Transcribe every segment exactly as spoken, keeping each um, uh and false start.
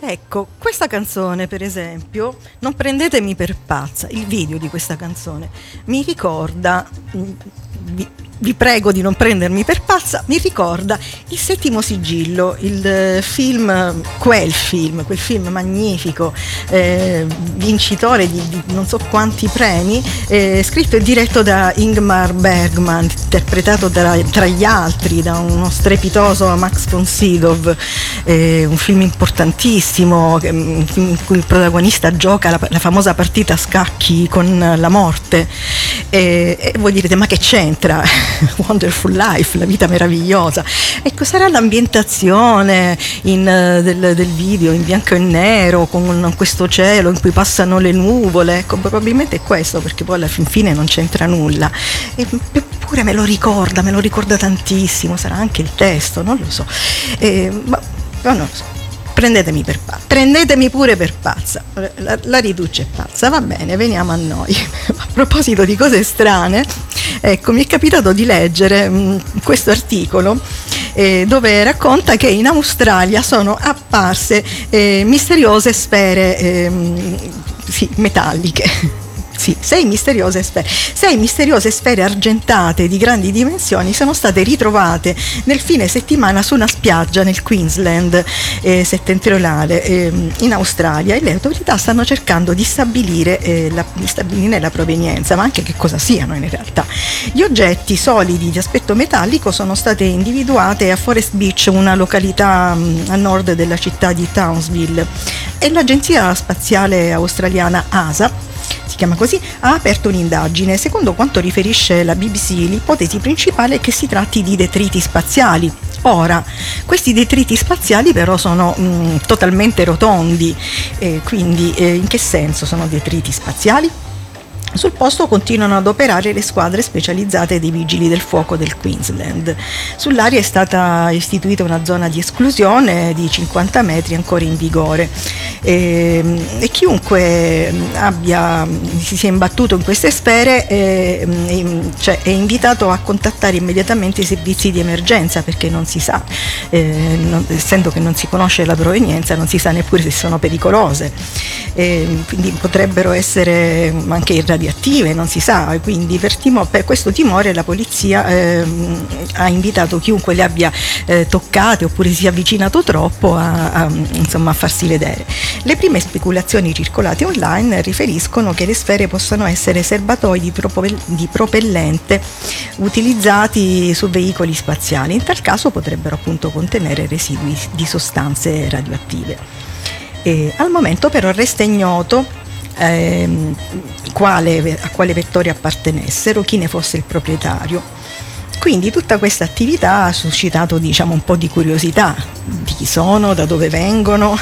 Ecco, questa canzone per esempio, non prendetemi per pazza, il video di questa canzone mi ricorda, vi, vi prego di non prendermi per pazza, mi ricorda Il Settimo Sigillo, il film, quel film, quel film magnifico, eh, vincitore di, di non so quanti premi, eh, scritto e diretto da Ingmar Bergman, interpretato da, tra gli altri da uno strepitoso Max von Sydow, eh, un film importantissimo in cui il protagonista gioca la, la famosa partita a scacchi con la morte, e, e voi direte ma che c'entra? Wonderful Life, la vita meravigliosa. Ecco, sarà l'ambientazione in, del, del video in bianco e nero con questo cielo in cui passano le nuvole, ecco, probabilmente è questo, perché poi alla fin fine non c'entra nulla, e, eppure me lo ricorda, me lo ricorda tantissimo. Sarà anche il testo, non lo so, e, ma, ma non lo so. Prendetemi per pazza, prendetemi pure per pazza, la, la riduce è pazza, va bene, veniamo a noi. A proposito di cose strane, ecco, mi è capitato di leggere mh, questo articolo eh, dove racconta che in Australia sono apparse eh, misteriose sfere eh, sì, metalliche. Sì, sei misteriose sfere. Sei misteriose sfere argentate di grandi dimensioni sono state ritrovate nel fine settimana su una spiaggia nel Queensland eh, settentrionale eh, in Australia, e le autorità stanno cercando di stabilire, eh, la, di stabilire la provenienza, ma anche che cosa siano in realtà. Gli oggetti solidi di aspetto metallico sono state individuate a Forest Beach, una località mh, a nord della città di Townsville, e l'agenzia spaziale australiana A S A, si chiama così, ha aperto un'indagine. Secondo quanto riferisce la B B C, l'ipotesi principale è che si tratti di detriti spaziali. Ora, questi detriti spaziali però sono mh, totalmente rotondi, eh, quindi eh, in che senso sono detriti spaziali? Sul posto continuano ad operare le squadre specializzate dei vigili del fuoco del Queensland. Sull'area è stata istituita una zona di esclusione di cinquanta metri ancora in vigore, e, e chiunque abbia, si sia imbattuto in queste sfere è, cioè, è invitato a contattare immediatamente i servizi di emergenza, perché non si sa, eh, non, essendo che non si conosce la provenienza, non si sa neppure se sono pericolose, e quindi potrebbero essere anche irradiative, non si sa, quindi per, timo, per questo timore la polizia eh, ha invitato chiunque le abbia eh, toccate oppure si è avvicinato troppo a, a, insomma, a farsi vedere. Le prime speculazioni circolate online riferiscono che le sfere possano essere serbatoi di, propel- di propellente utilizzati su veicoli spaziali. In tal caso potrebbero appunto contenere residui di sostanze radioattive. E al momento però resta ignoto Ehm, quale, a quale vettore appartenessero, chi ne fosse il proprietario. Quindi tutta questa attività ha suscitato, diciamo, un po' di curiosità di chi sono, da dove vengono.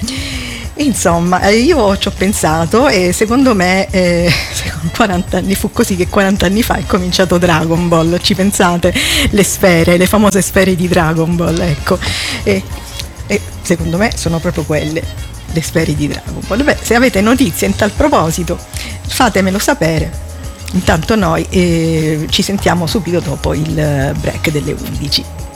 Insomma, io ci ho pensato e secondo me eh, quaranta anni fu così che quaranta anni fa è cominciato Dragon Ball. Ci pensate? Le sfere, le famose sfere di Dragon Ball, ecco. E, e secondo me sono proprio quelle, le sfere di Dragon Ball. Beh, se avete notizie in tal proposito fatemelo sapere. Intanto noi eh, ci sentiamo subito dopo il break delle undici.